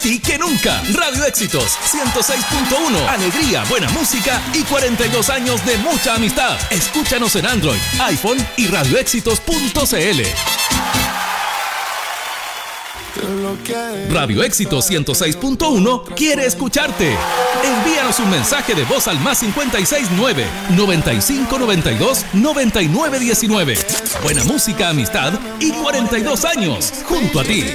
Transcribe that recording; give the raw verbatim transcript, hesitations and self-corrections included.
Y que nunca. Radio Éxitos ciento seis punto uno. Alegría, buena música y cuarenta y dos años de mucha amistad. Escúchanos en Android, iPhone y radioéxitos punto cl. Radio Éxitos ciento seis punto uno quiere escucharte. Envíanos un mensaje de voz al más cincuenta y seis nueve, noventa y cinco noventa y dos, noventa y nueve diecinueve. Buena música, amistad y cuarenta y dos años junto a ti.